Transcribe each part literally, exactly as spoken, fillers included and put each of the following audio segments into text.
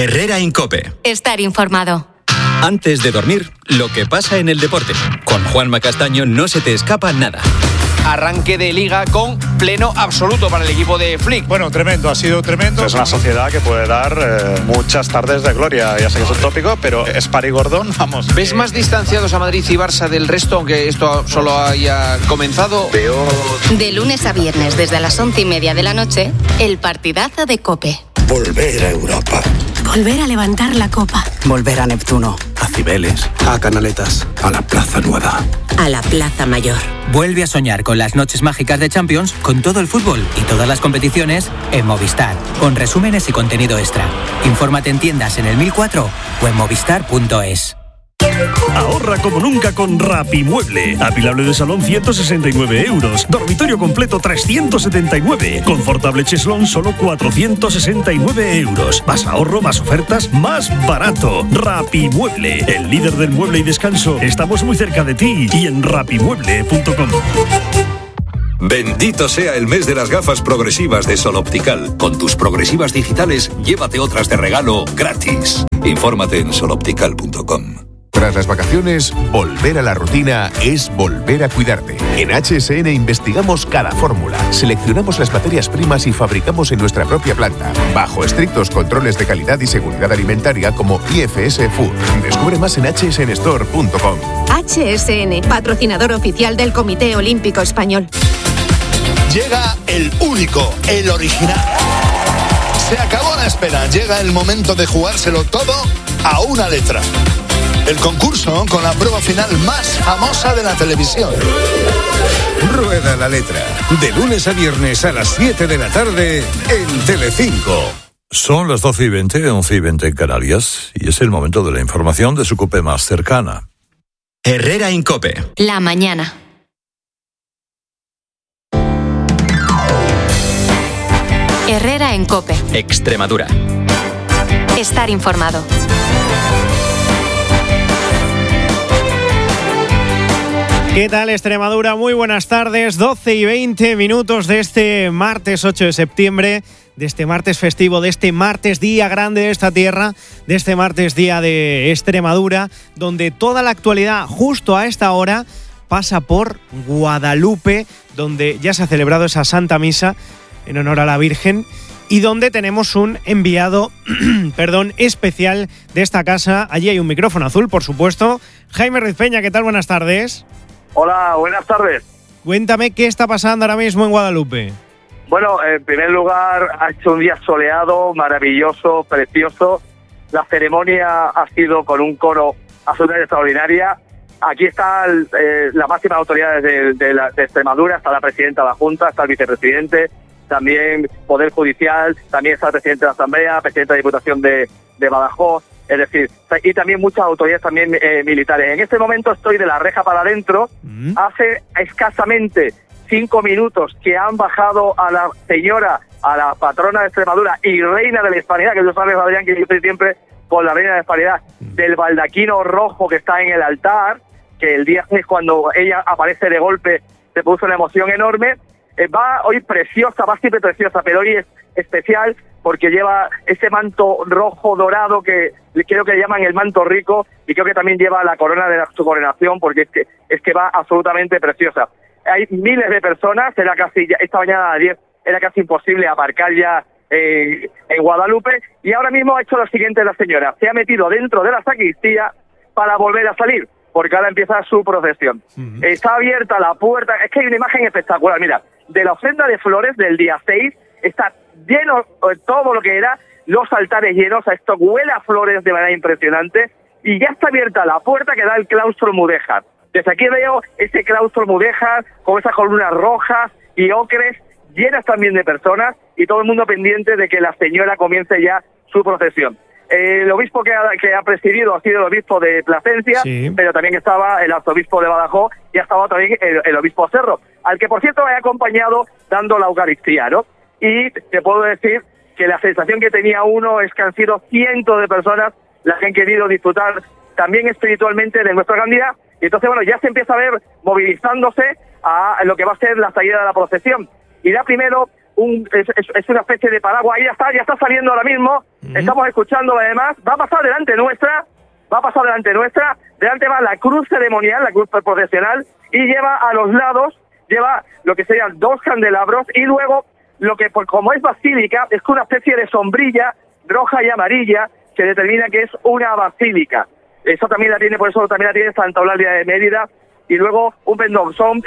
Herrera en COPE. Estar informado. Antes de dormir, lo que pasa en el deporte. Con Juanma Castaño no se te escapa nada. Arranque de Liga con pleno absoluto para el equipo de Flick. Bueno, tremendo, ha sido tremendo. Es una sociedad que puede dar eh, muchas tardes de gloria. Ya sé que es un tópico, pero es Parigordón, vamos. ¿Ves más distanciados a Madrid y Barça del resto, aunque esto solo haya comenzado? Peor. De lunes a viernes, desde las once y media de la noche, el partidazo de COPE. Volver a Europa. Volver a levantar la copa. Volver a Neptuno. A Cibeles. A Canaletas. A la Plaza Nueva. A la Plaza Mayor. Vuelve a soñar con las noches mágicas de Champions, con todo el fútbol y todas las competiciones en Movistar, con resúmenes y contenido extra. Infórmate en tiendas en el mil cuatro o en movistar punto es. Ahorra como nunca con Rapimueble. Apilable de salón ciento sesenta y nueve euros. Dormitorio completo trescientos setenta y nueve. Confortable cheslón solo cuatrocientos sesenta y nueve euros. Más ahorro, más ofertas, más barato. Rapimueble, el líder del mueble y descanso. Estamos muy cerca de ti y en rapimueble punto com. Bendito sea el mes de las gafas progresivas de Sol Optical. Con tus progresivas digitales, llévate otras de regalo gratis. Infórmate en sol optical punto com. Tras las vacaciones, volver a la rutina es volver a cuidarte. En H S N investigamos cada fórmula, seleccionamos las materias primas y fabricamos en nuestra propia planta, bajo estrictos controles de calidad y seguridad alimentaria como I F S Food. Descubre más en hache ese ene store punto com. H S N, patrocinador oficial del Comité Olímpico Español. Llega el único, el original. Se acabó la espera, llega el momento de jugárselo todo a una letra. El concurso con la prueba final más famosa de la televisión. Rueda la letra. De lunes a viernes a las siete de la tarde en Telecinco. Son las doce y veinte, once y veinte en Canarias, y es el momento de la información de su COPE más cercana. Herrera en COPE. La mañana. Herrera en COPE. Extremadura. Estar informado. ¿Qué tal, Extremadura? Muy buenas tardes, doce y veinte minutos de este martes ocho de septiembre, de este martes festivo, de este martes día grande de esta tierra, de este martes día de Extremadura, donde toda la actualidad justo a esta hora pasa por Guadalupe, donde ya se ha celebrado esa Santa Misa en honor a la Virgen y donde tenemos un enviado perdón, especial de esta casa. Allí hay un micrófono azul, por supuesto. Jaime Ruiz Peña, ¿qué tal? Buenas tardes. Hola, buenas tardes. Cuéntame qué está pasando ahora mismo en Guadalupe. Bueno, en primer lugar, ha hecho un día soleado, maravilloso, precioso. La ceremonia ha sido con un coro absolutamente extraordinaria. Aquí están eh, las máximas autoridades de, de, la, de Extremadura, está la presidenta de la Junta, está el vicepresidente, también Poder Judicial, también está el presidente de la Asamblea, presidente de la Diputación de, de Badajoz, es decir, y también muchas autoridades también eh, militares. En este momento estoy de la reja para adentro. Mm. Hace escasamente cinco minutos que han bajado a la señora, a la patrona de Extremadura y reina de la Hispanidad, que tú sabes, Adrián, que yo estoy siempre con la reina de la Hispanidad, mm. del baldaquino rojo que está en el altar, que el día es cuando ella aparece de golpe, se puso una emoción enorme. Eh, va hoy preciosa, va siempre preciosa, pero hoy es especial porque lleva ese manto rojo dorado que creo que le llaman el manto rico, y creo que también lleva la corona de la, su coronación, porque es que es que va absolutamente preciosa. Hay miles de personas, era casi ya, esta mañana a las diez era casi imposible aparcar ya eh, en Guadalupe, y ahora mismo ha hecho lo siguiente la señora, se ha metido dentro de la sacristía para volver a salir, porque ahora empieza su procesión. Uh-huh. Está abierta la puerta, es que hay una imagen espectacular, mira, de la ofrenda de flores del día seis, está lleno todo lo que era, los altares llenos, esto huele a flores de manera impresionante, y ya está abierta la puerta que da al claustro mudéjar. Desde aquí veo ese claustro mudéjar con esas columnas rojas y ocres, llenas también de personas, y todo el mundo pendiente de que la señora comience ya su procesión. Eh, el obispo que ha, que ha presidido ha sido el obispo de Plasencia, sí. Pero también estaba el arzobispo de Badajoz y ha estado también el, el obispo Cerro, al que por cierto me ha acompañado dando la Eucaristía, ¿no? Y te puedo decir que la sensación que tenía uno es que han sido cientos de personas las que han querido disfrutar también espiritualmente de nuestra gran día, y entonces bueno, ya se empieza a ver movilizándose a lo que va a ser la salida de la procesión. Irá primero un es, es, es una especie de paraguas. Ahí ya está, ya está saliendo ahora mismo. Uh-huh. Estamos escuchando además. Va a pasar delante nuestra, va a pasar delante nuestra. Delante va la cruz ceremonial, la cruz procesional, y lleva a los lados, lleva lo que serían dos candelabros, y luego lo que, pues, como es basílica, es una especie de sombrilla roja y amarilla que determina que es una basílica. Eso también la tiene, por eso también la tiene Santa Eulalia de Mérida. Y luego un pendón, son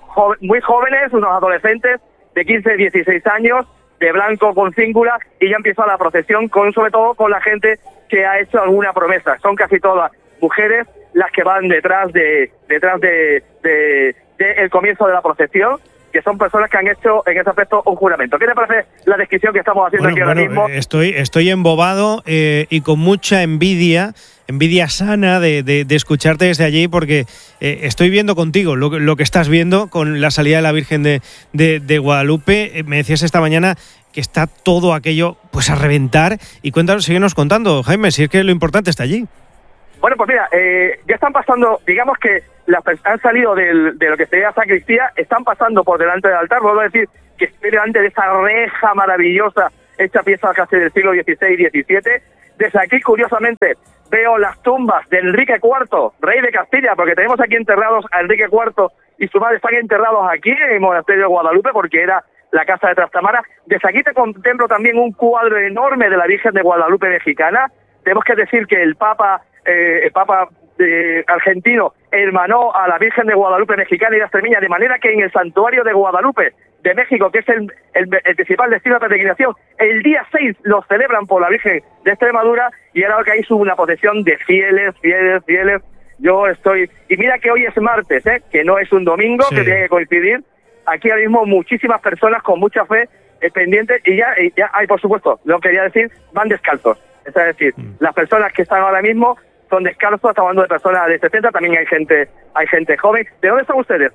muy jóvenes, unos adolescentes de quince, dieciséis años, de blanco con cíngula, y ya empieza la procesión, con sobre todo con la gente que ha hecho alguna promesa. Son casi todas mujeres las que van detrás de detrás de, de, de el comienzo de la procesión, que son personas que han hecho en ese aspecto un juramento. ¿Qué te parece la descripción que estamos haciendo bueno, aquí bueno, ahora mismo? Estoy, estoy embobado eh, y con mucha envidia, envidia sana de, de, de escucharte desde allí, porque eh, estoy viendo contigo lo, lo que estás viendo con la salida de la Virgen de, de, de Guadalupe. Eh, me decías esta mañana que está todo aquello pues a reventar. Y cuéntanos, síguenos contando, Jaime, si es que lo importante está allí. Bueno, pues mira, eh, ya están pasando, digamos que las han salido del, de lo que sería sacristía, están pasando por delante del altar. Vuelvo a decir que estoy delante de esa reja maravillosa, hecha pieza casi del siglo dieciséis diecisiete. Desde aquí, curiosamente, veo las tumbas de Enrique cuarto, rey de Castilla, porque tenemos aquí enterrados a Enrique cuarto y su madre están enterrados aquí en el monasterio de Guadalupe, porque era la casa de Trastamara. Desde aquí te contemplo también un cuadro enorme de la Virgen de Guadalupe mexicana. Tenemos que decir que el Papa, eh, el Papa eh, argentino hermanó a la Virgen de Guadalupe mexicana y la extremeña, de manera que en el santuario de Guadalupe de México, que es el, el, el principal destino de peregrinación, el día seis lo celebran por la Virgen de Extremadura, y ahora que hay una procesión de fieles, fieles, fieles. Yo estoy... Y mira que hoy es martes, ¿eh? Que no es un domingo, sí, que tiene que coincidir. Aquí ahora mismo muchísimas personas con mucha fe eh, pendientes, y ya, y ya hay, por supuesto, lo quería decir, van descalzos. Es decir, mm. las personas que están ahora mismo son descalzos. Estamos hablando de personas de sesenta, también hay gente hay gente joven. ¿De dónde están ustedes?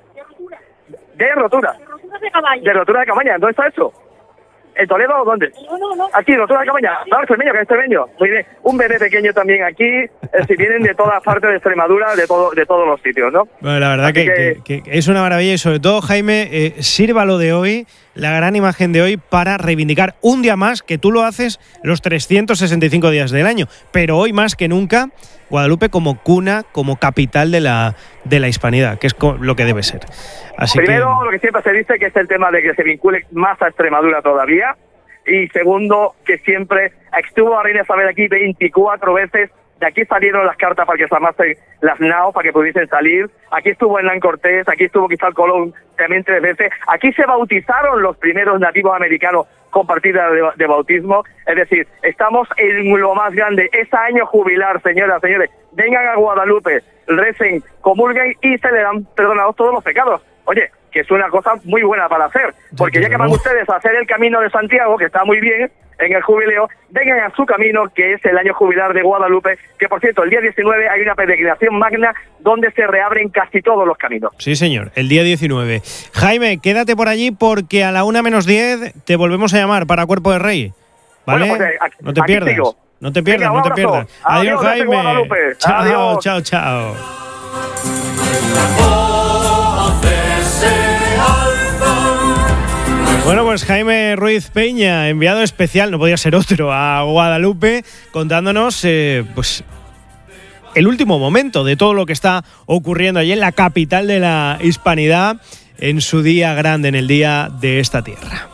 De rotura. De rotura de cabaña. De rotura de cabaña. ¿Dónde está eso? ¿En Toledo o dónde? No, no, no. Aquí, rotura de cabaña. No, extremeño, que es extremeño. Muy bien. Un bebé pequeño también aquí. Es decir, vienen de todas partes de Extremadura, de todo, de todos los sitios, ¿no? Bueno, la verdad que, que, que, que es una maravilla, y sobre todo, Jaime, eh, sirva lo de hoy, la gran imagen de hoy, para reivindicar un día más, que tú lo haces los trescientos sesenta y cinco días del año, pero hoy más que nunca, Guadalupe como cuna, como capital de la, de la hispanidad, que es lo que debe ser. Así Primero, que... lo que siempre se dice, que es el tema de que se vincule más a Extremadura todavía, y segundo, que siempre estuvo a Reina Isabel aquí veinticuatro veces. De aquí salieron las cartas para que se armasen las naos, para que pudiesen salir. Aquí estuvo Hernán Cortés, aquí estuvo Cristóbal Colón también tres veces. Aquí se bautizaron los primeros nativos americanos con partida de, de bautismo. Es decir, estamos en lo más grande. Es año jubilar, señoras, señores. Vengan a Guadalupe, recen, comulguen y se le dan perdonados todos los pecados. Oye, que es una cosa muy buena para hacer, porque ya que van ustedes a hacer el camino de Santiago, que está muy bien, en el jubileo, vengan a su camino, que es el año jubilar de Guadalupe, que por cierto, el día diecinueve hay una peregrinación magna donde se reabren casi todos los caminos. Sí, señor, el día diecinueve. Jaime, quédate por allí, porque a la una menos diez te volvemos a llamar para Cuerpo de Rey, ¿vale? Bueno, pues, aquí, no te pierdas, sigo. no te pierdas, Venga, no te pierdas. Adiós, Adiós Jaime. Chao, Adiós. chao, chao. Bueno, pues Jaime Ruiz Peña, enviado especial, no podía ser otro, a Guadalupe, contándonos eh, pues el último momento de todo lo que está ocurriendo allí en la capital de la hispanidad, en su día grande, en el día de esta tierra.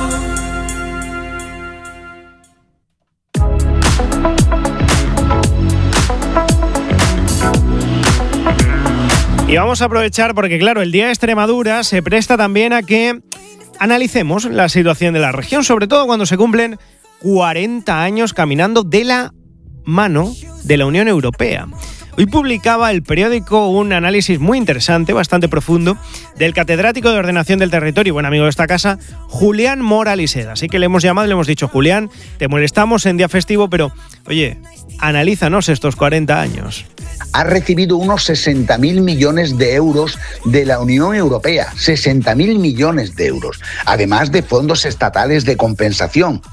Y vamos a aprovechar porque, claro, el Día de Extremadura se presta también a que analicemos la situación de la región, sobre todo cuando se cumplen cuarenta años caminando de la mano de la Unión Europea. Hoy publicaba el periódico un análisis muy interesante, bastante profundo, del catedrático de Ordenación del Territorio y buen amigo de esta casa, Julián Mora Liseda. Así que le hemos llamado y le hemos dicho: Julián, te molestamos en día festivo, pero, oye, analízanos estos cuarenta años. Ha recibido unos sesenta mil millones de euros de la Unión Europea, sesenta mil millones de euros, además de fondos estatales de compensación.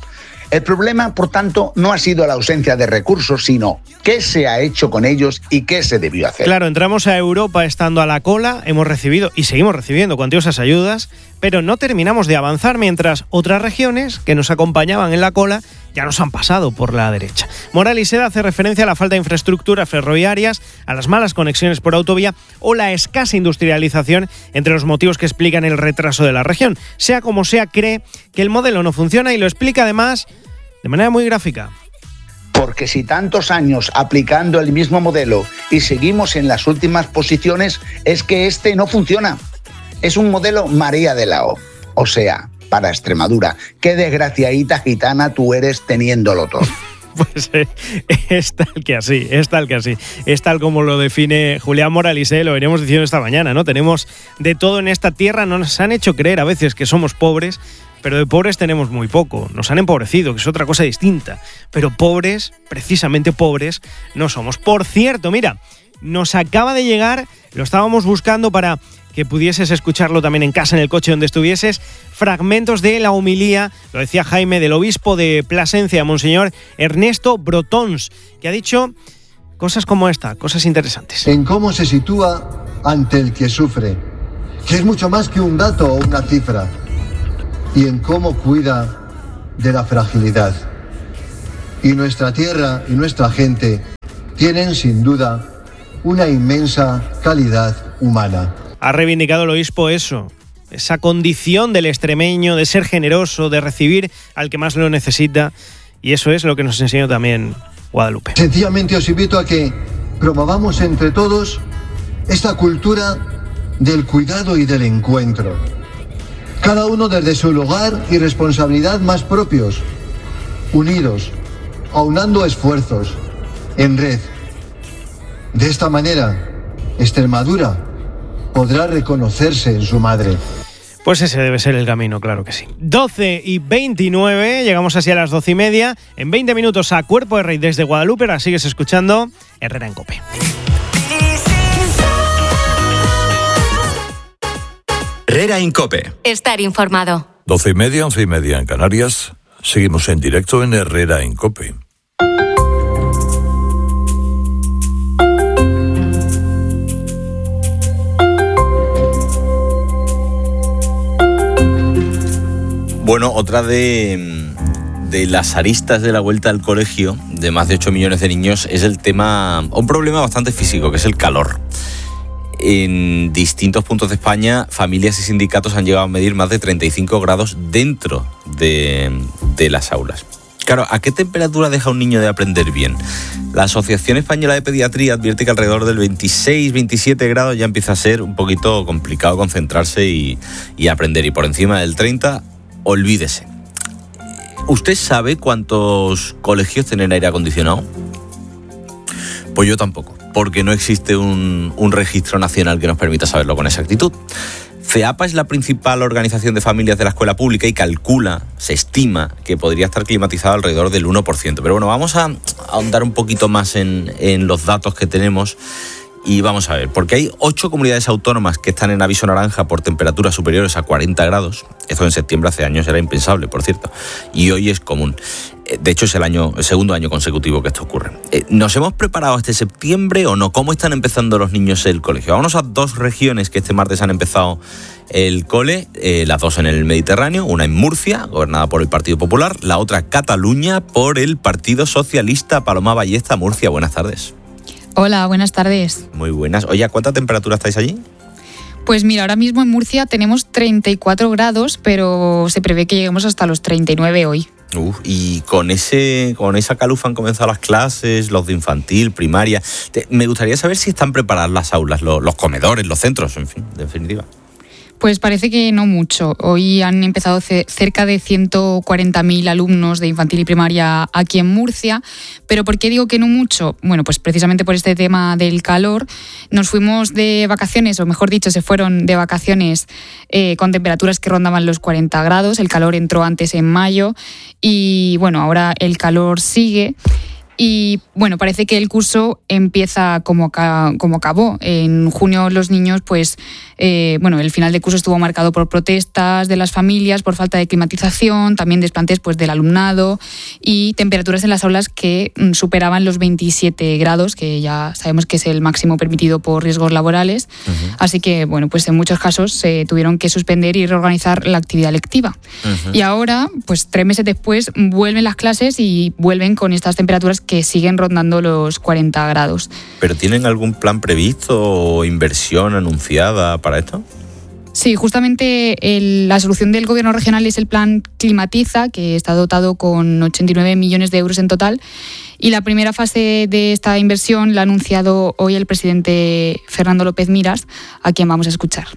El problema, por tanto, no ha sido la ausencia de recursos, sino qué se ha hecho con ellos y qué se debió hacer. Claro, entramos a Europa estando a la cola, hemos recibido y seguimos recibiendo cuantiosas ayudas, pero no terminamos de avanzar mientras otras regiones que nos acompañaban en la cola ya nos han pasado por la derecha. Moral y Seda hace referencia a la falta de infraestructuras ferroviarias, a las malas conexiones por autovía o la escasa industrialización entre los motivos que explican el retraso de la región. Sea como sea, cree que el modelo no funciona y lo explica además de manera muy gráfica. Porque si tantos años aplicando el mismo modelo y seguimos en las últimas posiciones, es que este no funciona. Es un modelo María de la O, o sea, para Extremadura. Qué desgraciadita gitana tú eres teniéndolo todo. Pues eh, es tal que así, es tal que así. Es tal como lo define Julián Morales, ¿eh? Lo veníamos diciendo esta mañana, ¿no? Tenemos de todo en esta tierra, nos han hecho creer a veces que somos pobres, pero de pobres tenemos muy poco. Nos han empobrecido, que es otra cosa distinta. Pero pobres, precisamente pobres, no somos. Por cierto, mira, nos acaba de llegar, lo estábamos buscando para que pudieses escucharlo también en casa, en el coche donde estuvieses, fragmentos de la homilía, lo decía Jaime, del obispo de Plasencia, Monseñor Ernesto Brotons, que ha dicho cosas como esta, cosas interesantes. En cómo se sitúa ante el que sufre, que es mucho más que un dato o una cifra, y en cómo cuida de la fragilidad. Y nuestra tierra y nuestra gente tienen sin duda una inmensa calidad humana. Ha reivindicado el obispo eso, esa condición del extremeño, de ser generoso, de recibir al que más lo necesita, y eso es lo que nos enseñó también Guadalupe. Sencillamente os invito a que promovamos entre todos esta cultura del cuidado y del encuentro, cada uno desde su lugar y responsabilidad más propios, unidos, aunando esfuerzos, en red. De esta manera, Extremadura podrá reconocerse en su madre. Pues ese debe ser el camino, claro que sí. doce y veintinueve, llegamos así a las doce y media. En veinte minutos a Cuerpo de Rey desde Guadalupe. Ahora sigues escuchando Herrera en COPE. Herrera en COPE. Estar informado. Doce y media, once y media en Canarias. Seguimos en directo en Herrera en COPE. Bueno, otra de, de las aristas de la vuelta al colegio de más de ocho millones de niños es el tema, un problema bastante físico, que es el calor. En distintos puntos de España, familias y sindicatos han llegado a medir más de treinta y cinco grados dentro de, de las aulas. Claro, ¿a qué temperatura deja un niño de aprender bien? La Asociación Española de Pediatría advierte que alrededor del veintiséis veintisiete grados ya empieza a ser un poquito complicado concentrarse y, y aprender. Y por encima del treinta, olvídese. ¿Usted sabe cuántos colegios tienen aire acondicionado? Pues yo tampoco, porque no existe un, un registro nacional que nos permita saberlo con exactitud. FEAPA es la principal organización de familias de la escuela pública y calcula, se estima, que podría estar climatizado alrededor del uno por ciento. Pero bueno, vamos a ahondar un poquito más en, en los datos que tenemos. Y vamos a ver, porque hay ocho comunidades autónomas que están en aviso naranja por temperaturas superiores a cuarenta grados. Esto en septiembre hace años era impensable, por cierto. Y hoy es común. De hecho, es el, año, el segundo año consecutivo que esto ocurre. ¿Nos hemos preparado este septiembre o no? ¿Cómo están empezando los niños el colegio? Vámonos a dos regiones que este martes han empezado el cole. Eh, las dos en el Mediterráneo. Una en Murcia, gobernada por el Partido Popular. La otra Cataluña, por el Partido Socialista. Paloma Ballesta, Murcia. Buenas tardes. Hola, buenas tardes. Muy buenas. Oye, ¿a cuánta temperatura estáis allí? Pues mira, ahora mismo en Murcia tenemos treinta y cuatro grados, pero se prevé que lleguemos hasta los treinta y nueve hoy. Uh, y con ese con esa calufa han comenzado las clases, los de infantil, primaria. Te, me gustaría saber si están preparadas las aulas, los, los comedores, los centros, en fin, de definitiva. Pues parece que no mucho. Hoy han empezado c- cerca de ciento cuarenta mil alumnos de infantil y primaria aquí en Murcia. ¿Pero por qué digo que no mucho? Bueno, pues precisamente por este tema del calor. Nos fuimos de vacaciones, o mejor dicho, se fueron de vacaciones eh, con temperaturas que rondaban los cuarenta grados. El calor entró antes en mayo y bueno, ahora el calor sigue. Y bueno, parece que el curso empieza como, ca- como acabó. En junio los niños, pues, eh, bueno, el final de curso estuvo marcado por protestas de las familias, por falta de climatización, también desplantes pues, del alumnado y temperaturas en las aulas que mm, superaban los veintisiete grados, que ya sabemos que es el máximo permitido por riesgos laborales. Uh-huh. Así que, bueno, pues en muchos casos se tuvieron que suspender y reorganizar la actividad lectiva. Uh-huh. Y ahora, pues tres meses después, vuelven las clases y vuelven con estas temperaturas que siguen rondando los cuarenta grados. ¿Pero tienen algún plan previsto o inversión anunciada para esto? Sí, justamente el, la solución del gobierno regional es el plan Climatiza, que está dotado con ochenta y nueve millones de euros en total. Y la primera fase de esta inversión la ha anunciado hoy el presidente Fernando López Miras, a quien vamos a escuchar.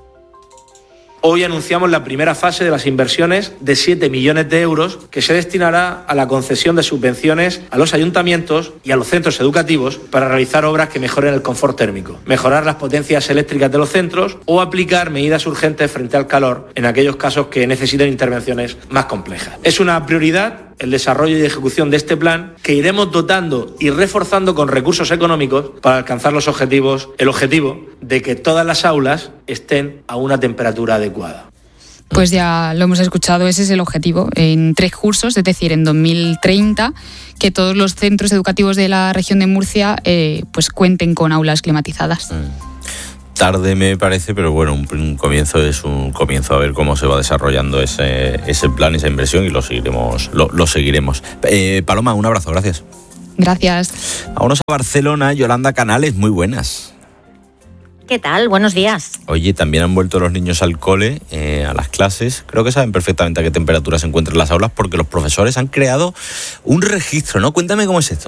Hoy anunciamos la primera fase de las inversiones de siete millones de euros que se destinará a la concesión de subvenciones a los ayuntamientos y a los centros educativos para realizar obras que mejoren el confort térmico, mejorar las potencias eléctricas de los centros o aplicar medidas urgentes frente al calor en aquellos casos que necesiten intervenciones más complejas. Es una prioridad el desarrollo y ejecución de este plan que iremos dotando y reforzando con recursos económicos para alcanzar los objetivos, el objetivo de que todas las aulas estén a una temperatura adecuada. Pues ya lo hemos escuchado, ese es el objetivo. En tres cursos, es decir, en dos mil treinta, que todos los centros educativos de la región de Murcia eh, pues cuenten con aulas climatizadas. Mm. Tarde me parece, pero bueno, un, un comienzo es un comienzo, a ver cómo se va desarrollando ese, ese plan, esa inversión, y lo seguiremos. Lo, lo seguiremos. Eh, Paloma, un abrazo, gracias. Gracias. Vámonos a Barcelona. Yolanda Canales, muy buenas. ¿Qué tal? Buenos días. Oye, también han vuelto los niños al cole, eh, a las clases. Creo que saben perfectamente a qué temperatura se encuentran las aulas porque los profesores han creado un registro, ¿no? Cuéntame cómo es esto.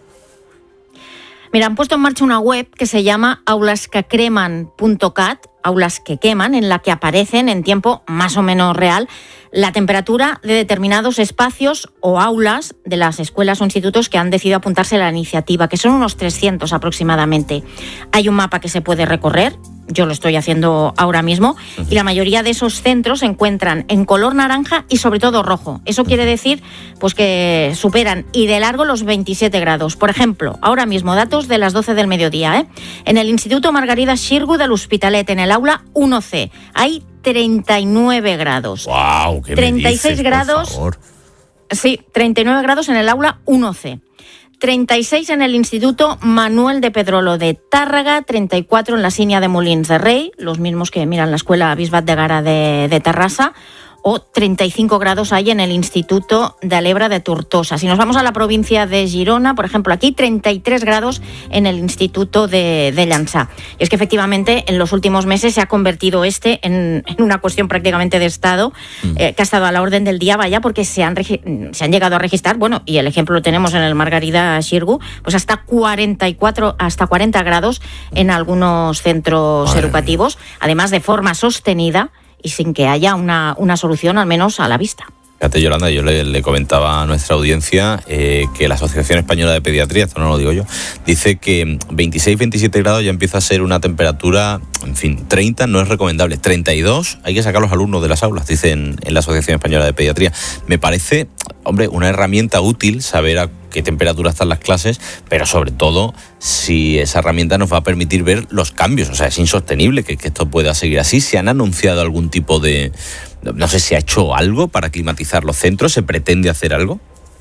Mira, han puesto en marcha una web que se llama aulas que creman punto cat, aulas que queman, en la que aparecen en tiempo más o menos real la temperatura de determinados espacios o aulas de las escuelas o institutos que han decidido apuntarse a la iniciativa, que son unos trescientos aproximadamente. Hay un mapa que se puede recorrer, yo lo estoy haciendo ahora mismo, y la mayoría de esos centros se encuentran en color naranja y sobre todo rojo. Eso quiere decir pues que superan y de largo los veintisiete grados. Por ejemplo, ahora mismo, datos de las doce del mediodía, ¿eh? En el Instituto Margarida Xirgu del Hospitalet, en el aula uno ce, hay treinta y nueve grados. ¡Guau! ¿Qué treinta y seis me dices, grados. por favor? Sí, treinta y nueve grados en el aula uno ce. treinta y seis en el Instituto Manuel de Pedrolo de Tárrega, treinta y cuatro en la Sínia de Molins de Rei, los mismos que miran la Escuela Bisbat de Gara de, de Terrassa, o treinta y cinco grados hay en el Instituto de Alebra de Tortosa. Si nos vamos a la provincia de Girona, por ejemplo, aquí treinta y tres grados en el Instituto de, de Llançà. Y es que efectivamente en los últimos meses se ha convertido este en, en una cuestión prácticamente de Estado, eh, que ha estado a la orden del día, vaya, porque se han, se han llegado a registrar, bueno, y el ejemplo lo tenemos en el Margarida Xirgu, pues hasta cuarenta y cuatro, hasta cuarenta grados en algunos centros Madre educativos, mía. Además de forma sostenida y sin que haya una, una solución, al menos a la vista. Fíjate, Yolanda, yo le, le comentaba a nuestra audiencia eh, que la Asociación Española de Pediatría, esto no lo digo yo, dice que veintiséis veintisiete grados ya empieza a ser una temperatura, en fin, treinta no es recomendable, treinta y dos hay que sacar a los alumnos de las aulas, dicen en la Asociación Española de Pediatría. Me parece, hombre, una herramienta útil saber a qué temperatura están las clases, pero sobre todo si esa herramienta nos va a permitir ver los cambios. O sea, es insostenible que, que esto pueda seguir así. ¿Se han anunciado algún tipo de... no sé, ¿se ha hecho algo para climatizar los centros? ¿Se pretende hacer algo?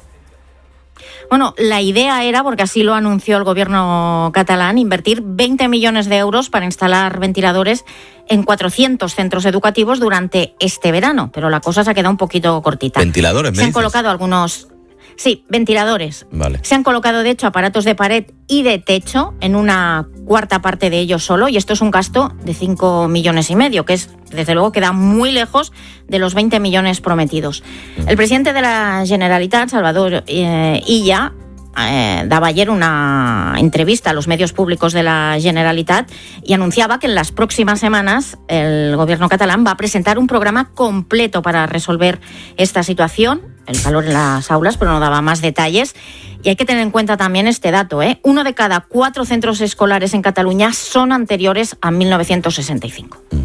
Bueno, la idea era, porque así lo anunció el gobierno catalán, invertir veinte millones de euros para instalar ventiladores en cuatrocientos centros educativos durante este verano, pero la cosa se ha quedado un poquito cortita. ¿Ventiladores, me Se han dices? colocado algunos... Sí, ventiladores. Vale. Se han colocado, de hecho, aparatos de pared y de techo en una cuarta parte de ellos solo, y esto es un gasto de cinco millones y medio, que es, desde luego, queda muy lejos de los veinte millones prometidos. El presidente de la Generalitat, Salvador eh, Illa, Eh, daba ayer una entrevista a los medios públicos de la Generalitat y anunciaba que en las próximas semanas el gobierno catalán va a presentar un programa completo para resolver esta situación, el calor en las aulas, pero no daba más detalles. Y hay que tener en cuenta también este dato, ¿eh? Uno de cada cuatro centros escolares en Cataluña son anteriores a mil novecientos sesenta y cinco.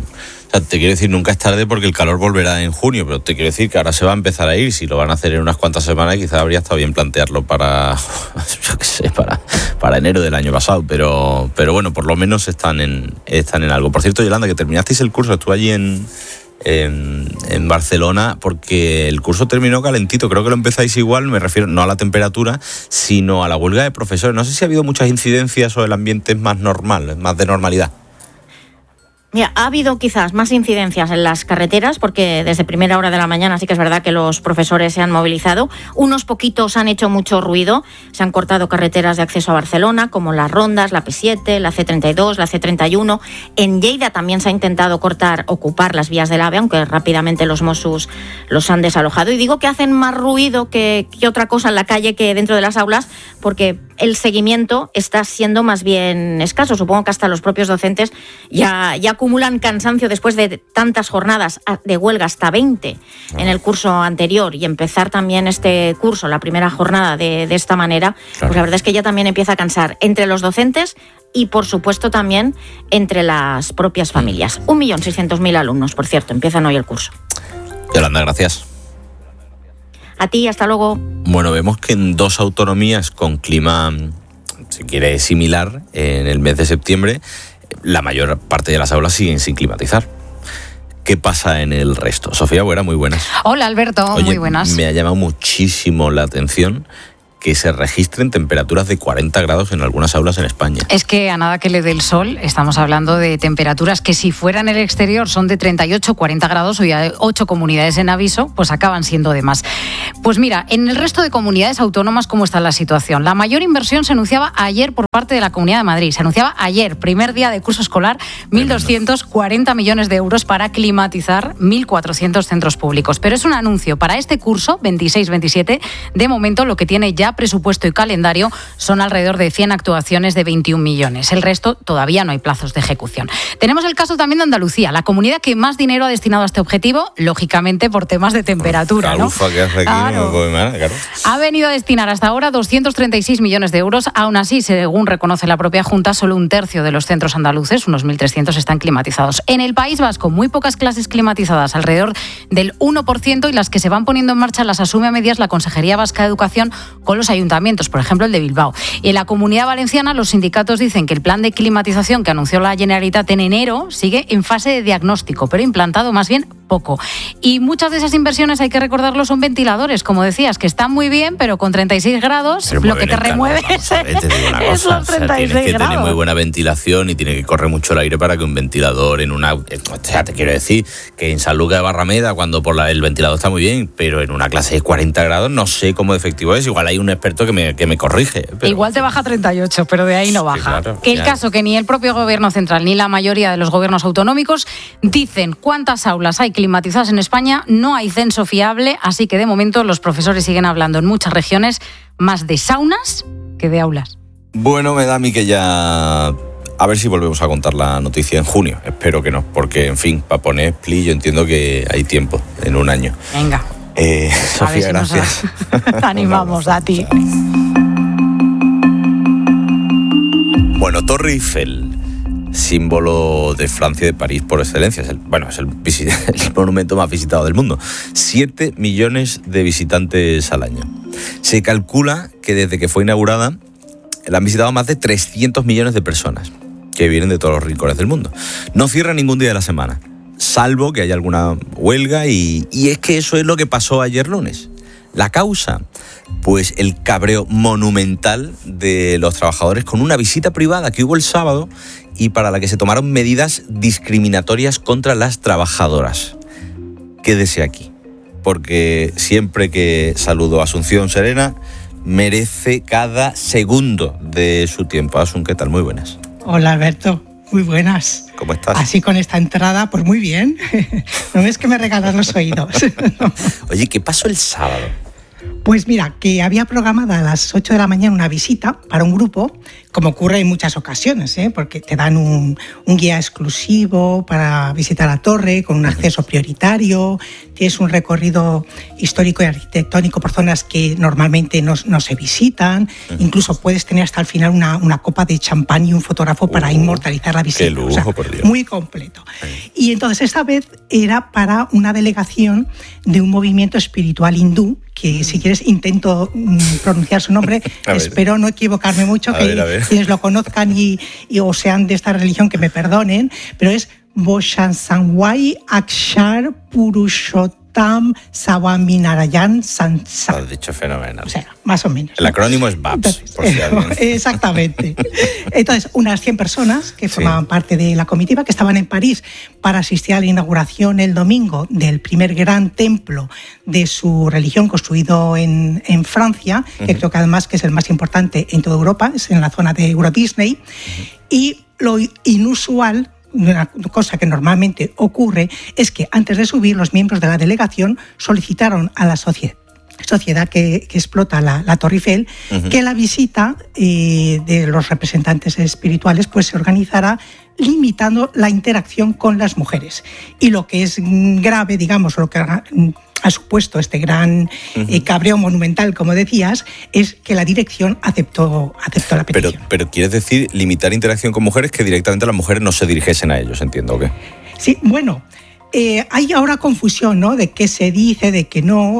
O sea, te quiero decir, nunca es tarde porque el calor volverá en junio, pero te quiero decir que ahora se va a empezar a ir. Si lo van a hacer en unas cuantas semanas, quizás habría estado bien plantearlo para, yo qué sé, para, para enero del año pasado. Pero, pero bueno, por lo menos están en, están en algo. Por cierto, Yolanda, que terminasteis el curso, estuve allí en, en, en Barcelona, porque el curso terminó calentito. Creo que lo empezáis igual, me refiero no a la temperatura, sino a la huelga de profesores. No sé si ha habido muchas incidencias o el ambiente es más normal, es más de normalidad. Mira, ha habido quizás más incidencias en las carreteras porque desde primera hora de la mañana sí que es verdad que los profesores se han movilizado. Unos poquitos han hecho mucho ruido. Se han cortado carreteras de acceso a Barcelona como las Rondas, la P siete, la C treinta y dos, la C treinta y uno. En Lleida también se ha intentado cortar, ocupar las vías del AVE, aunque rápidamente los Mossos los han desalojado. Y digo que hacen más ruido que, que otra cosa en la calle que dentro de las aulas porque el seguimiento está siendo más bien escaso. Supongo que hasta los propios docentes ya, ya acumulan cansancio después de tantas jornadas de huelga, hasta veinte en el curso anterior, y empezar también este curso, la primera jornada de, de esta manera, claro. Pues la verdad es que ya también empieza a cansar entre los docentes y, por supuesto, también entre las propias familias. Un millón seiscientos mil alumnos, por cierto, empiezan hoy el curso. Yolanda, gracias. A ti, hasta luego. Bueno, vemos que en dos autonomías con clima, si quiere, similar, en el mes de septiembre, la mayor parte de las aulas siguen sin climatizar. ¿Qué pasa en el resto? Sofía Buera, muy buenas. Hola, Alberto, Oye, muy buenas. Me ha llamado muchísimo la atención que se registren temperaturas de cuarenta grados en algunas aulas en España. Es que a nada que le dé el sol, estamos hablando de temperaturas que si fueran en el exterior son de treinta y ocho, cuarenta grados, hoy hay ocho comunidades en aviso, pues acaban siendo de más. Pues mira, en el resto de comunidades autónomas, ¿cómo está la situación? La mayor inversión se anunciaba ayer por parte de la Comunidad de Madrid. Se anunciaba ayer, primer día de curso escolar, mil doscientos cuarenta millones de euros para climatizar mil cuatrocientos centros públicos. Pero es un anuncio para este curso, veintiséis veintisiete. De momento, lo que tiene ya presupuesto y calendario son alrededor de cien actuaciones de veintiún millones. El resto todavía no hay plazos de ejecución. Tenemos el caso también de Andalucía, la comunidad que más dinero ha destinado a este objetivo, lógicamente por temas de temperatura, ¿no? Calufa que hace aquí, claro. No puede más, claro. Ha venido a destinar hasta ahora doscientos treinta y seis millones de euros. Aún así, según reconoce la propia Junta, solo un tercio de los centros andaluces, unos mil trescientos, están climatizados. En el País Vasco, muy pocas clases climatizadas, alrededor del uno por ciento, y las que se van poniendo en marcha las asume a medias la Consejería Vasca de Educación con los ayuntamientos, por ejemplo el de Bilbao. Y en la Comunidad Valenciana, los sindicatos dicen que el plan de climatización que anunció la Generalitat en enero sigue en fase de diagnóstico, pero implantado más bien poco. Y muchas de esas inversiones, hay que recordarlo, son ventiladores, como decías, que están muy bien, pero con treinta y seis grados, lo que te remueve es, es los treinta y seis o sea, tienes que grados. tener muy buena ventilación y tiene que correr mucho el aire para que un ventilador en una... O sea, te quiero decir que en San Lucas de Barrameda, cuando por la, el ventilador está muy bien, pero en una clase de cuarenta grados no sé cómo de efectivo es. Igual hay un experto que me, que me corrige. Pero... Igual te baja treinta y ocho, pero de ahí no baja. Sí, claro, que el ya. caso que ni el propio gobierno central ni la mayoría de los gobiernos autonómicos dicen cuántas aulas hay climatizadas en España. No hay censo fiable, así que de momento los profesores siguen hablando en muchas regiones más de saunas que de aulas. Bueno, me da a mí que ya... A ver si volvemos a contar la noticia en junio. Espero que no, porque, en fin, para poner split yo entiendo que hay tiempo, en un año. Venga. Eh, Sofía, si gracias. Te animamos a ti. Bueno, Torre Eiffel, símbolo de Francia y de París por excelencia. Es el, bueno, es el, el monumento más visitado del mundo. Siete millones de visitantes al año. Se calcula que desde que fue inaugurada la han visitado más de trescientos millones de personas que vienen de todos los rincones del mundo. No cierra ningún día de la semana, salvo que haya alguna huelga, y, y es que eso es lo que pasó ayer lunes. La causa, pues el cabreo monumental de los trabajadores con una visita privada que hubo el sábado y para la que se tomaron medidas discriminatorias contra las trabajadoras. Quédese aquí, porque siempre que saludo a Asunción Serena, merece cada segundo de su tiempo. Asun, ¿qué tal? Muy buenas. Hola, Alberto. Muy buenas. ¿Cómo estás? Así con esta entrada, pues muy bien. No ves que me regalas los oídos. Oye, ¿qué pasó el sábado? Pues mira, que había programada a las ocho de la mañana una visita para un grupo, como ocurre en muchas ocasiones, ¿eh? Porque te dan un, un guía exclusivo para visitar la torre, con un acceso prioritario, tienes un recorrido histórico y arquitectónico por zonas que normalmente no, no se visitan, incluso puedes tener hasta el final una, una copa de champán y un fotógrafo para uh, inmortalizar la visita. ¡Qué lujo, o sea, por Dios! Muy completo. Y entonces esta vez era para una delegación de un movimiento espiritual hindú, que si quieres intento mm, pronunciar su nombre, espero no equivocarme mucho, a que ver, ver. quienes lo conozcan y, y o sean de esta religión que me perdonen, pero es Boshansanwai Akshar Purushottam Swaminarayan Sansa. Lo has dicho fenomenal. O sea, más o menos. El acrónimo es B A P S, por si alguien... Exactamente. Entonces, unas cien personas que formaban sí. parte de la comitiva, que estaban en París para asistir a la inauguración el domingo del primer gran templo de su religión construido en, en Francia, uh-huh. que creo que además que es el más importante en toda Europa, es en la zona de Euro Disney, uh-huh. y lo inusual, una cosa que normalmente ocurre, es que antes de subir los miembros de la delegación solicitaron a la sociedad sociedad que, que explota la, la Torre Eiffel, uh-huh. que la visita eh, de los representantes espirituales pues se organizará limitando la interacción con las mujeres. Y lo que es grave, digamos, lo que ha, ha supuesto este gran uh-huh. eh, cabreo monumental, como decías, es que la dirección aceptó, aceptó la petición. Pero, pero ¿quieres decir limitar interacción con mujeres, que directamente las mujeres no se dirigiesen a ellos, entiendo, o qué? Sí, bueno... Eh, hay ahora confusión, ¿no?, de qué se dice, de qué no.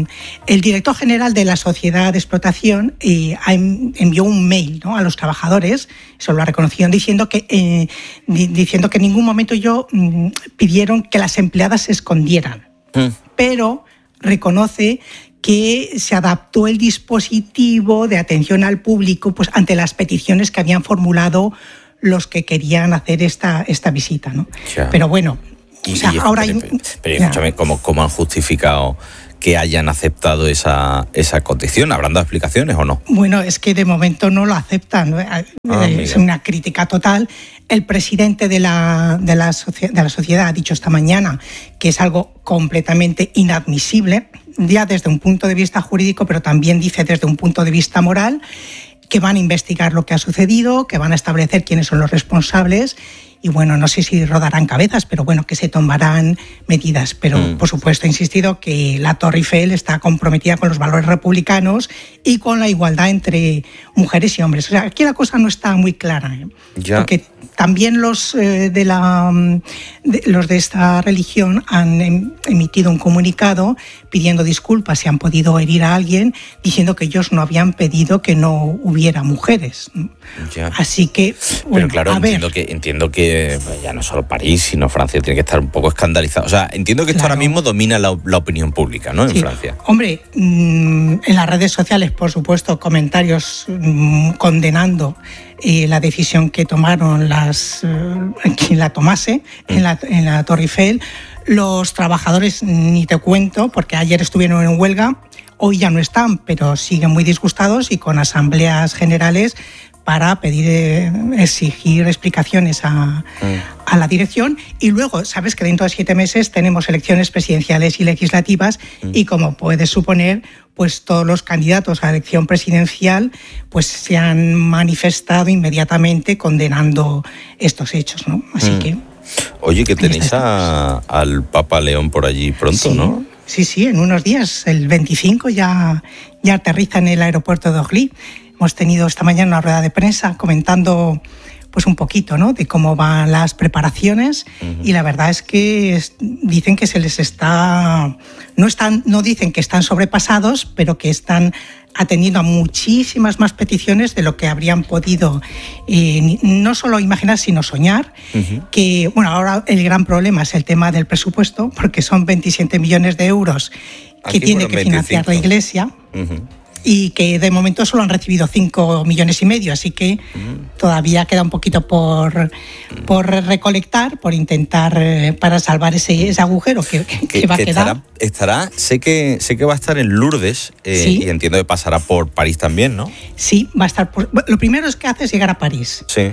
El director general de la sociedad de explotación eh, envió un mail, ¿no?, a los trabajadores, eso lo ha reconocido, diciendo que, eh, diciendo que en ningún momento yo mm, pidieron que las empleadas se escondieran. Mm. Pero reconoce que se adaptó el dispositivo de atención al público pues, ante las peticiones que habían formulado los que querían hacer esta, esta visita, ¿no? Ya. Pero bueno... Y, o sea, y, ahora pero, hay... pero escúchame, ¿cómo, ¿cómo han justificado que hayan aceptado esa, esa condición? ¿Habrán dado explicaciones o no? Bueno, es que de momento no lo aceptan, ¿no? Ah, es mira. una crítica total. El presidente de la, de, la socie- de la sociedad ha dicho esta mañana que es algo completamente inadmisible, ya desde un punto de vista jurídico, pero también dice desde un punto de vista moral, que van a investigar lo que ha sucedido, que van a establecer quiénes son los responsables. Y bueno, no sé si rodarán cabezas, pero bueno, que se tomarán medidas. Pero, mm. por supuesto, he insistido que la Torre Eiffel está comprometida con los valores republicanos y con la igualdad entre mujeres y hombres. O sea, aquí la cosa no está muy clara, ¿eh? Ya. Porque también los, eh, de la, de, los de esta religión han em, emitido un comunicado pidiendo disculpas si han podido herir a alguien, diciendo que ellos no habían pedido que no hubiera mujeres. Ya. Así que, bueno, pero claro, a entiendo ver. que entiendo que ya no solo París, sino Francia tiene que estar un poco escandalizado. O sea, entiendo que esto Claro. ahora mismo domina la, la opinión pública, ¿no? En Sí. Francia. Hombre, mmm, en las redes sociales, por supuesto, comentarios mmm, condenando eh, la decisión que tomaron las eh, quien la tomase mm. en, la, en la Torre Eiffel. Los trabajadores, ni te cuento, porque ayer estuvieron en huelga, hoy ya no están, pero siguen muy disgustados y con asambleas generales para pedir, eh, exigir explicaciones a, mm. a la dirección. Y luego, sabes que dentro de siete meses tenemos elecciones presidenciales y legislativas mm. y, como puedes suponer, pues todos los candidatos a la elección presidencial pues se han manifestado inmediatamente condenando estos hechos, ¿no? Así mm. que... Oye, que tenéis a, al Papa León por allí pronto, sí, ¿no? Sí, sí, en unos días, el veinticinco ya, ya aterriza en el aeropuerto de Orly. Hemos tenido esta mañana una rueda de prensa comentando pues un poquito, ¿no?, de cómo van las preparaciones. Uh-huh. Y la verdad es que es, dicen que se les está... No, están, no dicen que están sobrepasados, pero que están atendiendo a muchísimas más peticiones de lo que habrían podido eh, no solo imaginar, sino soñar. Uh-huh. Que, bueno, ahora el gran problema es el tema del presupuesto, porque son veintisiete millones de euros que Aquí tiene que veinticinco. Financiar la Iglesia. Uh-huh. Y que de momento solo han recibido cinco millones y medio, así que mm. todavía queda un poquito por, por recolectar, por intentar eh, para salvar ese, ese agujero que, que, que va a quedar. Estará, estará, sé que sé que va a estar en Lourdes eh, ¿sí? y entiendo que pasará por París también, ¿no? Sí, va a estar por, lo primero es que hace es llegar a París. Sí.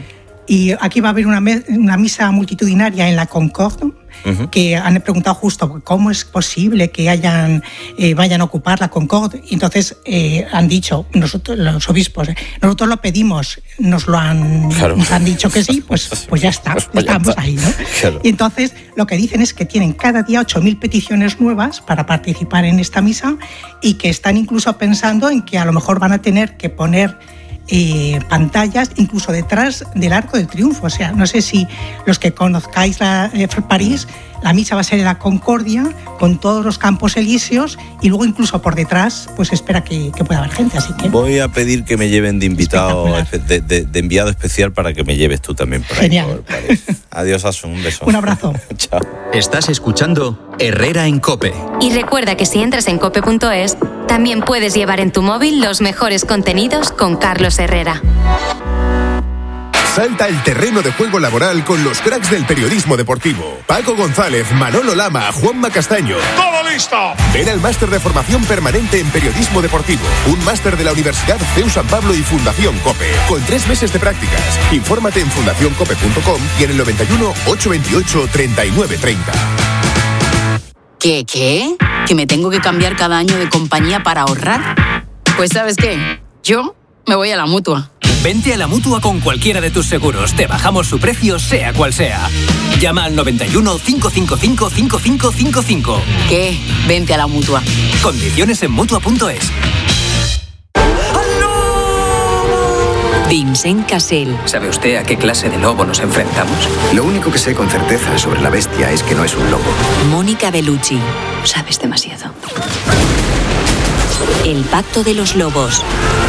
Y aquí va a haber una, me- una misa multitudinaria en la Concorde, uh-huh. que han preguntado justo cómo es posible que hayan, eh, vayan a ocupar la Concorde. Y entonces eh, han dicho, nosotros, los obispos, eh, nosotros lo pedimos, nos lo han, claro. nos han dicho que sí, pues, pues ya está, pues estamos está. ahí, ¿no? Claro. Y entonces lo que dicen es que tienen cada día ocho mil peticiones nuevas para participar en esta misa y que están incluso pensando en que a lo mejor van a tener que poner Eh, pantallas incluso detrás del Arco del Triunfo. O sea, no sé si los que conozcáis la, eh, París, la misa va a ser en la Concordia con todos los Campos Elíseos y luego incluso por detrás pues espera que, que pueda haber gente. Así que voy a pedir que me lleven de invitado, de, de, de enviado especial para que me lleves tú también por ahí. Genial. Por París. Adiós, Asun, un beso. Un abrazo. Chao. Estás escuchando Herrera en COPE. Y recuerda que si entras en cope punto es, también puedes llevar en tu móvil los mejores contenidos con Carlos Herrera. Salta al terreno de juego laboral con los cracks del periodismo deportivo. Paco González, Manolo Lama, Juanma Castaño. ¡Todo listo! Ven al máster de formación permanente en periodismo deportivo. Un máster de la Universidad C E U San Pablo y Fundación COPE. Con tres meses de prácticas. Infórmate en fundación cope punto com y en el noventa y uno, ochocientos veintiocho, treinta y nueve treinta. ¿Qué, qué? ¿Que me tengo que cambiar cada año de compañía para ahorrar? Pues ¿sabes qué? Yo me voy a la Mutua. Vente a la Mutua con cualquiera de tus seguros. Te bajamos su precio, sea cual sea. Llama al noventa y uno, cinco cinco cinco, cinco cinco cinco cinco. ¿Qué? Vente a la Mutua. Condiciones en Mutua punto es. Vincent Cassel. ¿Sabe usted a qué clase de lobo nos enfrentamos? Lo único que sé con certeza sobre la bestia es que no es un lobo. Mónica Bellucci. Sabes demasiado. El pacto de los lobos.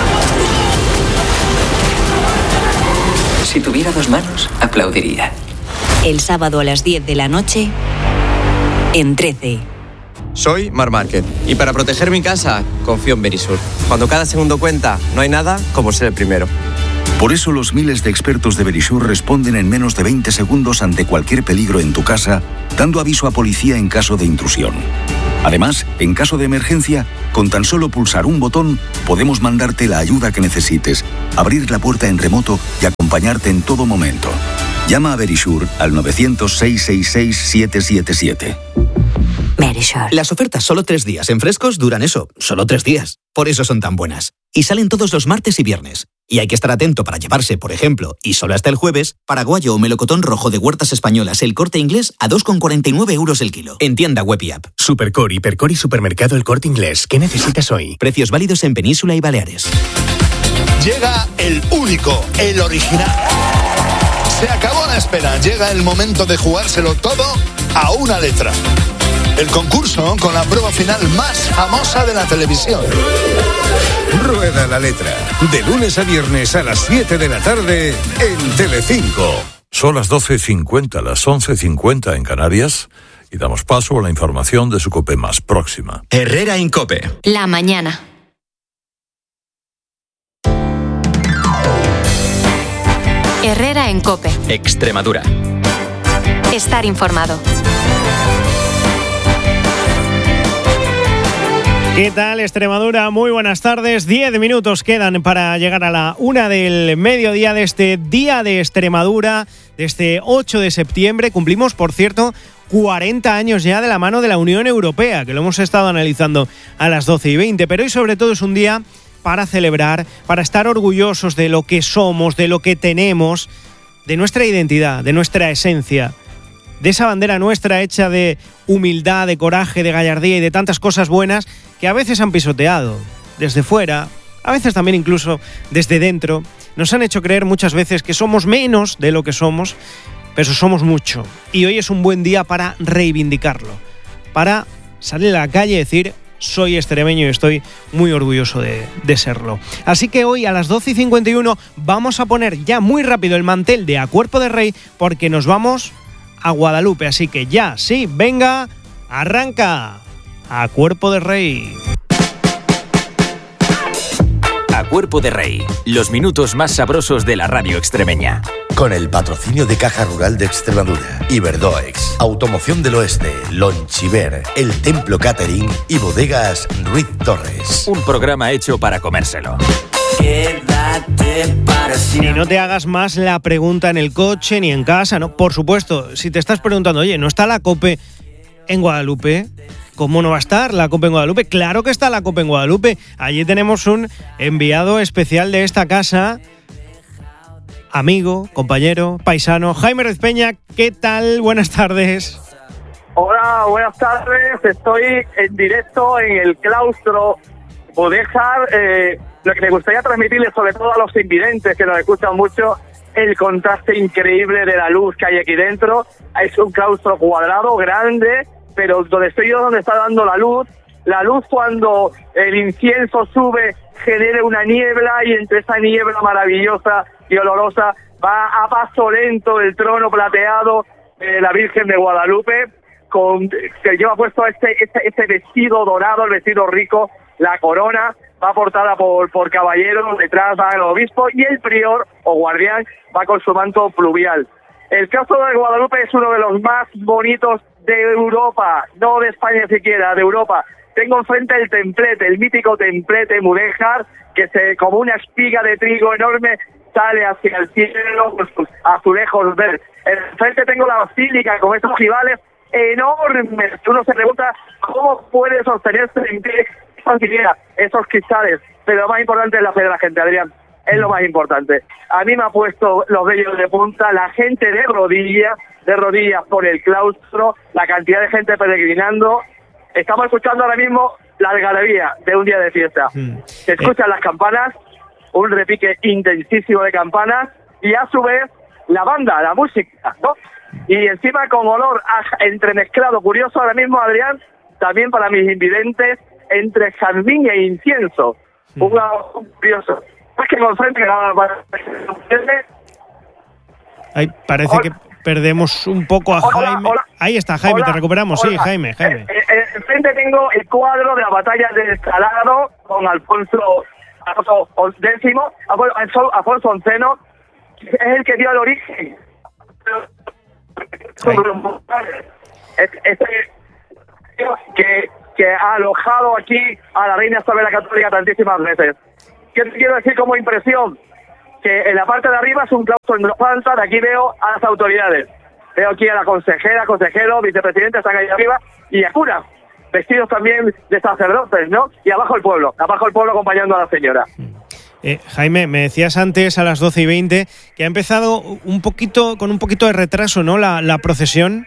Si tuviera dos manos, aplaudiría. El sábado a las diez de la noche, en trece. Soy Mar Márquez y para proteger mi casa confío en Verisur. Cuando cada segundo cuenta, no hay nada como ser el primero. Por eso los miles de expertos de Verisur responden en menos de veinte segundos ante cualquier peligro en tu casa, dando aviso a policía en caso de intrusión. Además, en caso de emergencia, con tan solo pulsar un botón, podemos mandarte la ayuda que necesites, abrir la puerta en remoto y acompañarte en todo momento. Llama a Verisur al novecientos, seiscientos sesenta y seis, siete siete siete. Verisur. Las ofertas solo tres días en Frescos duran eso, solo tres días. Por eso son tan buenas. Y salen todos los martes y viernes. Y hay que estar atento para llevarse, por ejemplo, y solo hasta el jueves, paraguayo o melocotón rojo de Huertas Españolas El Corte Inglés a dos con cuarenta y nueve euros el kilo. En tienda web y app. Supercore, Hipercore y Supermercado El Corte Inglés. ¿Qué necesitas hoy? Precios válidos en Península y Baleares. Llega el único, el original. Se acabó la espera. Llega el momento de jugárselo todo a una letra. El concurso con la prueba final más famosa de la televisión. Rueda la letra. De lunes a viernes a las siete de la tarde en Telecinco. Son las doce cincuenta, las once cincuenta en Canarias y damos paso a la información de su COPE más próxima. Herrera en COPE. La mañana. Herrera en COPE. Extremadura. Estar informado. ¿Qué tal, Extremadura? Muy buenas tardes. Diez minutos quedan para llegar a la una del mediodía de este Día de Extremadura, de este ocho de septiembre. Cumplimos, por cierto, cuarenta años ya de la mano de la Unión Europea, que lo hemos estado analizando a las doce y veinte. Pero hoy, sobre todo, es un día para celebrar, para estar orgullosos de lo que somos, de lo que tenemos, de nuestra identidad, de nuestra esencia, de esa bandera nuestra hecha de humildad, de coraje, de gallardía y de tantas cosas buenas que a veces han pisoteado desde fuera, a veces también incluso desde dentro. Nos han hecho creer muchas veces que somos menos de lo que somos, pero somos mucho. Y hoy es un buen día para reivindicarlo, para salir a la calle y decir: soy extremeño y estoy muy orgulloso de, de serlo. Así que hoy a las doce y cincuenta y uno vamos a poner ya muy rápido el mantel de A Cuerpo de Rey, porque nos vamos a Guadalupe. Así que ya, sí, venga, arranca A Cuerpo de Rey. A Cuerpo de Rey, los minutos más sabrosos de la radio extremeña. Con el patrocinio de Caja Rural de Extremadura, Iberdoex, Automoción del Oeste, Lonchiver, El Templo Catering y Bodegas Ruiz Torres. Un programa hecho para comérselo. Queda quédate para siempre. Ni no te hagas más la pregunta en el coche ni en casa, ¿no? Por supuesto, si te estás preguntando, oye, ¿no está la COPE en Guadalupe? ¿Cómo no va a estar la COPE en Guadalupe? Claro que está la COPE en Guadalupe. Allí tenemos un enviado especial de esta casa, amigo, compañero, paisano, Jaime Ruiz Peña. ¿Qué tal? Buenas tardes. Hola, buenas tardes. Estoy en directo en el claustro Mudéjar. Eh, lo que me gustaría transmitirles, sobre todo a los invidentes que nos escuchan mucho, el contraste increíble de la luz que hay aquí dentro. Es un claustro cuadrado, grande, pero donde estoy yo, donde está dando la luz. La luz, cuando el incienso sube, genera una niebla, y entre esa niebla maravillosa y olorosa va a paso lento el trono plateado de la Virgen de Guadalupe, con que lleva puesto este, este, este vestido dorado, el vestido rico, la corona, va portada por, por caballeros, detrás va el obispo, y el prior o guardián va con su manto pluvial. El claustro de Guadalupe es uno de los más bonitos de Europa, no de España siquiera, de Europa. Tengo enfrente el templete, el mítico templete mudéjar, que se, como una espiga de trigo enorme, sale hacia el cielo con sus azulejos verdes. Enfrente tengo la basílica con estos ojivales enormes. Uno se pregunta cómo puede sostenerse en pie esos cristales, pero lo más importante es la fe de la gente, Adrián. Es lo más importante. A mí me ha puesto los vellos de punta, la gente de rodillas, de rodillas por el claustro, la cantidad de gente peregrinando. Estamos escuchando ahora mismo la algarabía de un día de fiesta. Se escuchan las campanas, un repique intensísimo de campanas, y a su vez la banda, la música, ¿no? Y encima con olor a, entremezclado, curioso ahora mismo, Adrián, también para mis invidentes, entre jazmín e incienso. Un, un curioso. Es que con frente que Ay, parece hola. que perdemos un poco a hola, Jaime. Hola. Ahí está, Jaime, hola. Te recuperamos. Hola. Sí, Jaime, Jaime. Eh, eh, enfrente tengo el cuadro de la batalla del Salado con Alfonso X, Alfonso, Alfonso Onceno, es el que dio el origen. Este que, que ha alojado aquí a la reina Isabel la Católica tantísimas veces. ¿Qué te quiero decir como impresión? Que en la parte de arriba es un claustro en planta, de aquí veo a las autoridades. Veo aquí a la consejera, consejero, vicepresidente, están ahí arriba, y a curas, vestidos también de sacerdotes, ¿no? Y abajo el pueblo, abajo el pueblo acompañando a la señora. Eh, Jaime, me decías antes a las doce y veinte que ha empezado un poquito, con un poquito de retraso, ¿no? La, la procesión.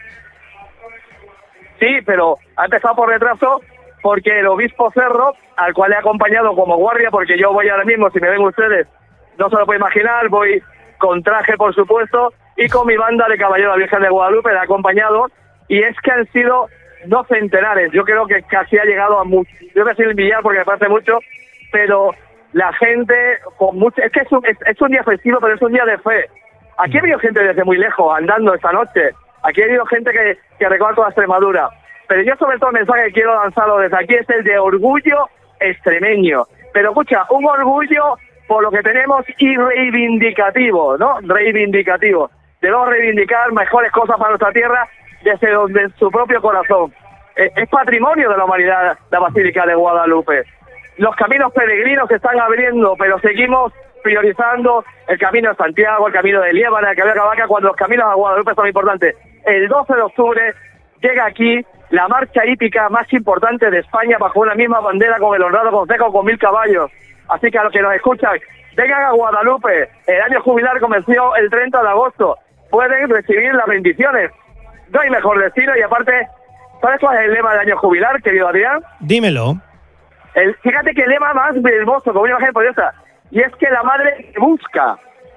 Sí, pero ha empezado por retraso porque el obispo Cerro, al cual he acompañado como guardia, porque yo voy ahora mismo, si me ven ustedes, no se lo pueden imaginar, voy con traje, por supuesto, y con mi banda de Caballero de la Virgen de Guadalupe, le he acompañado, y es que han sido no centenares, yo creo que casi ha llegado a mucho, yo voy a decir el millar porque me parece mucho, pero la gente, con mucho, es que es un, es, es un día festivo, pero es un día de fe. Aquí ha habido gente desde muy lejos, andando esta noche, aquí ha habido gente que, que recorre toda Extremadura, pero yo sobre todo el mensaje que quiero lanzarlo desde aquí es el de orgullo extremeño, pero escucha, un orgullo por lo que tenemos y reivindicativo, ¿no? Reivindicativo. Debemos reivindicar mejores cosas para nuestra tierra desde donde su propio corazón. Eh, es patrimonio de la humanidad la Basílica de Guadalupe. Los caminos peregrinos se están abriendo, pero seguimos priorizando el camino de Santiago, el camino de Liébana, el camino de Cavaca, cuando los caminos a Guadalupe son importantes. El doce de octubre llega aquí la marcha hípica más importante de España bajo una misma bandera con el honrado concejo con mil caballos. Así que a los que nos escuchan, vengan a Guadalupe. El año jubilar comenzó el treinta de agosto. Pueden recibir las bendiciones. No hay mejor destino y aparte, ¿sabes cuál es el lema del año jubilar, querido Adrián? Dímelo. El, fíjate que el lema más hermoso, como una imagen poderosa, y es que la madre te busca.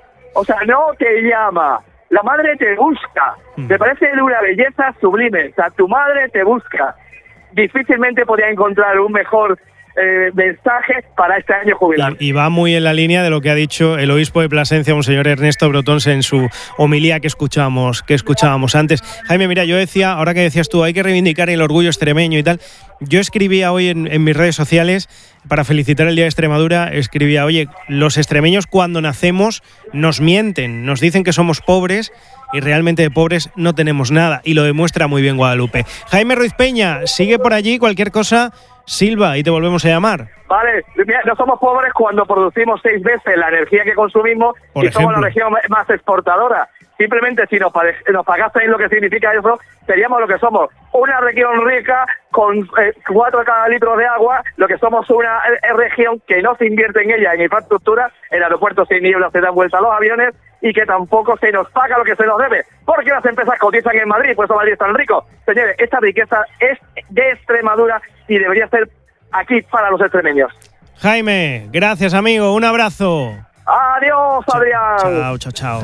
O sea, no te llama. La madre te busca. Mm. Me parece de una belleza sublime. O sea, tu madre te busca. Difícilmente podría encontrar un mejor eh, mensaje para este año jubilar. Y, y va muy en la línea de lo que ha dicho el obispo de Plasencia, monseñor Ernesto Brotons, en su homilía que escuchábamos, que escuchábamos antes. Jaime, mira, yo decía, ahora que decías tú, hay que reivindicar el orgullo extremeño y tal. Yo escribía hoy en, en mis redes sociales, para felicitar el Día de Extremadura, escribía, oye, los extremeños cuando nacemos nos mienten, nos dicen que somos pobres y realmente de pobres no tenemos nada, y lo demuestra muy bien Guadalupe. Jaime Ruiz Peña, sigue por allí, cualquier cosa Silva y te volvemos a llamar. Vale, mira, no somos pobres cuando producimos seis veces la energía que consumimos Por y somos ejemplo. la región más exportadora. Simplemente si nos, pare- nos pagasteis lo que significa eso, seríamos lo que somos. Una región rica con eh, cuatro cada litro de agua, lo que somos una eh, región que no se invierte en ella, en infraestructura, el aeropuerto se niebla, se dan vuelta a los aviones y que tampoco se nos paga lo que se nos debe, porque las empresas cotizan en Madrid, por eso Madrid es tan rico. Señores, esta riqueza es de Extremadura y debería ser aquí para los extremeños. Jaime, gracias amigo, un abrazo. Adiós, Adrián. Chao, chao, chao.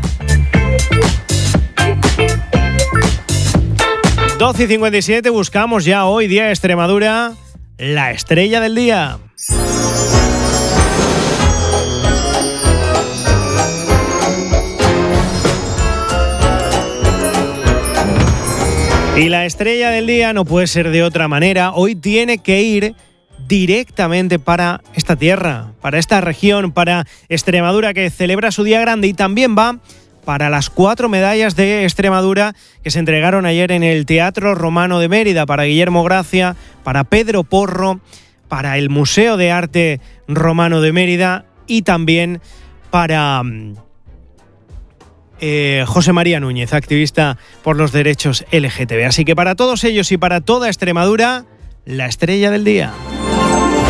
doce y cincuenta y siete, buscamos ya hoy, día de Extremadura, la estrella del día. Y la estrella del día no puede ser de otra manera. Hoy tiene que ir directamente para esta tierra, para esta región, para Extremadura, que celebra su día grande, y también va para las cuatro medallas de Extremadura que se entregaron ayer en el Teatro Romano de Mérida, para Guillermo Gracia, para Pedro Porro, para el Museo de Arte Romano de Mérida y también para eh, José María Núñez, activista por los derechos L G T B. Así que para todos ellos y para toda Extremadura, la estrella del día.